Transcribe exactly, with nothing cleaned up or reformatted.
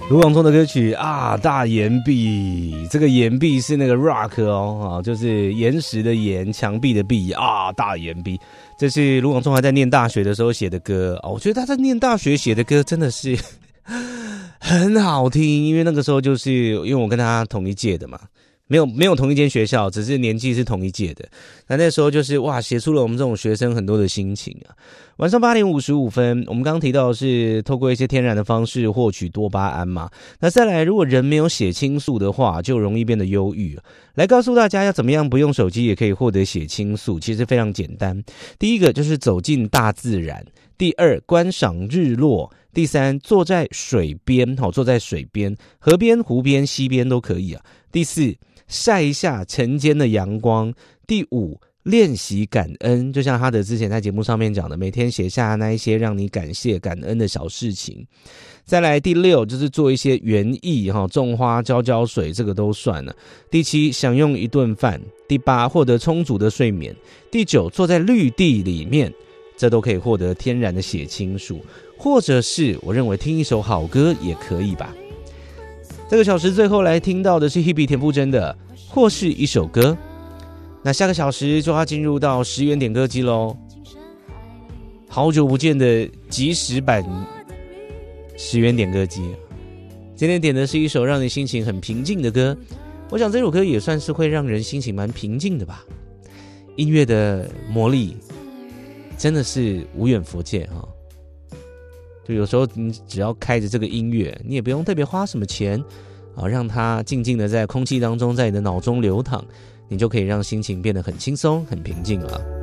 卢广仲的歌曲啊，大岩壁，这个岩壁是那个 rock 哦，啊，就是岩石的岩，墙壁的壁啊，大岩壁，这是卢广仲还在念大学的时候写的歌啊，我觉得他在念大学写的歌真的是很好听，因为那个时候就是因为我跟他同一届的嘛。没有没有同一间学校，只是年纪是同一届的。那那时候就是哇，写出了我们这种学生很多的心情啊。晚上八点五十五分，我们刚刚提到的是透过一些天然的方式获取多巴胺嘛。那再来，如果人没有血清素的话，就容易变得忧郁。来告诉大家要怎么样不用手机也可以获得血清素，其实非常简单。第一个就是走进大自然，第二观赏日落，第三坐在水边，好，坐在水边，河边、湖边、溪边都可以啊。第四，晒一下晨间的阳光。第五，练习感恩，就像哈德之前在节目上面讲的，每天写下那一些让你感谢感恩的小事情。再来第六，就是做一些园艺，种花浇浇水，这个都算了。第七，享用一顿饭。第八，获得充足的睡眠。第九，坐在绿地里面，这都可以获得天然的血清素。或者是我认为听一首好歌也可以吧。这个小时最后来听到的是 Hebe 田馥甄的或是一首歌。那下个小时就要进入到十元点歌机咯，好久不见的即时版十元点歌机。今天点的是一首让你心情很平静的歌，我想这首歌也算是会让人心情蛮平静的吧。音乐的魔力真的是无远弗届哈。就有时候你只要开着这个音乐，你也不用特别花什么钱啊，让它静静的在空气当中，在你的脑中流淌，你就可以让心情变得很轻松、很平静了。